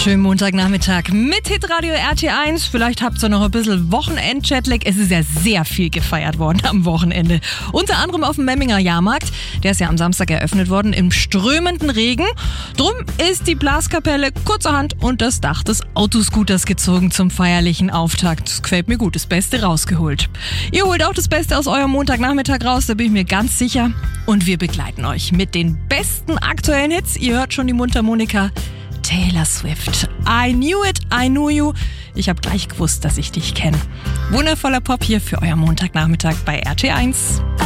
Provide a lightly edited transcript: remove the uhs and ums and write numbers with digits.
Schönen Montagnachmittag mit Hitradio RT1. Vielleicht habt ihr noch ein bisschen Wochenend-Jetlag. Es ist ja sehr viel gefeiert worden am Wochenende. Unter anderem auf dem Memminger Jahrmarkt. Der ist ja am Samstag eröffnet worden im strömenden Regen. Drum ist die Blaskapelle kurzerhand unter das Dach des Autoscooters gezogen zum feierlichen Auftakt. Das gefällt mir gut, das Beste rausgeholt. Ihr holt auch das Beste aus eurem Montagnachmittag raus, da bin ich mir ganz sicher. Und wir begleiten euch mit den besten aktuellen Hits. Ihr hört schon die Mundharmonika. Taylor Swift. I knew it, I knew you. Ich habe gleich gewusst, dass ich dich kenne. Wundervoller Pop hier für euer Montagnachmittag bei RT1.